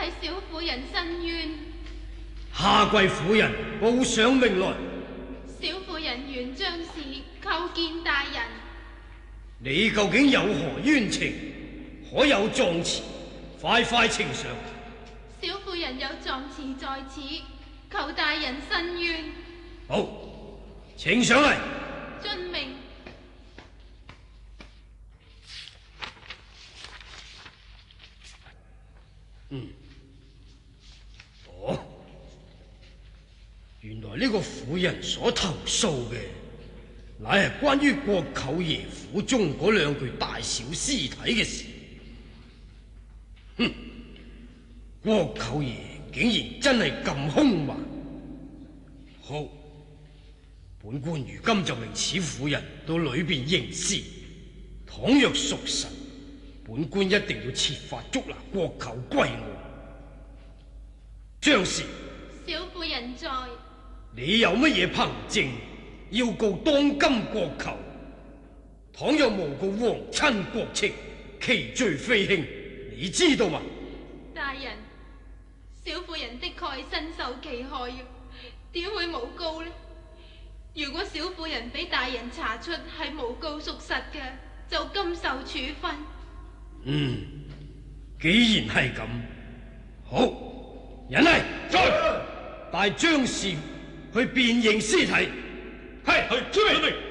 替小婦人申冤。 下跪婦人報上命來。 小婦人原將士叩見大人。 你究竟有何冤情？可有狀詞？快快呈上。 小婦人有狀詞在此，求大人申冤。 好，呈上嚟。 遵命。 原來呢個婦人所投訴嘅，乃係關於國舅爺府中嗰兩具大小屍體嘅事。哼！國舅爺竟然真係咁兇蠻。好，本官如今就命此婦人到裏邊認屍。倘若屬實，本官一定要設法捉拿國舅歸案。張氏， 小婦人在。 你有乜嘢憑證要告當今國舅？倘若誣告皇親國戚，其罪非輕，你知道嗎？ 大人，小婦人的確係身受其害嘅，點會誣告呢？如果小婦人俾大人查出係誣告屬實嘅，就甘受處分。 既然係咁，好，人嚟，帶張氏去辨認屍體。係，遵命。